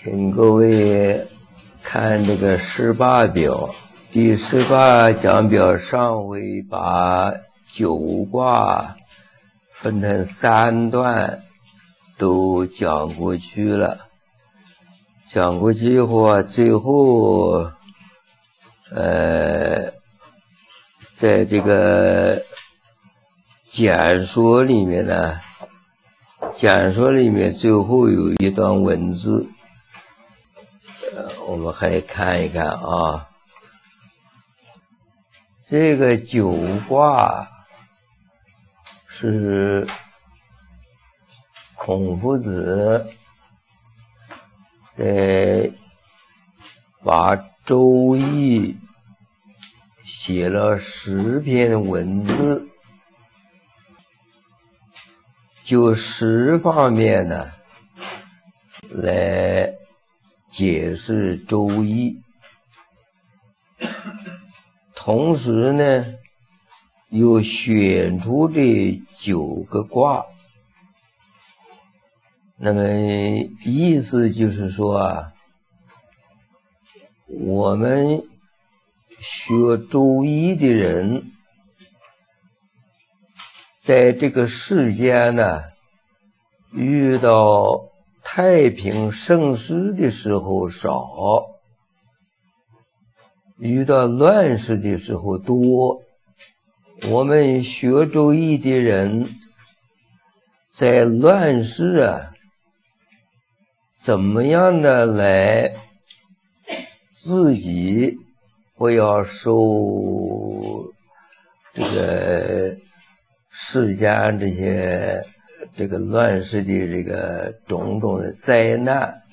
请各位看这个18表，第18讲表上回把九卦分成3段都讲过去了。讲过去以后啊，最后在这个简说里面呢，简说里面最后有一段文字，我们还看一看啊。这个九卦是孔夫子在把《周易》写了10篇文字，就10方面呢来解释《周易》，同时呢又选出这9个卦。那么意思就是说啊，我们学《周易》的人在这个世间呢，遇到太平盛世的时候少，遇到乱世的时候多。我们学《周易》的人在乱世啊，怎么样的来自己不要受这个世间这个乱世的这个种种的灾难，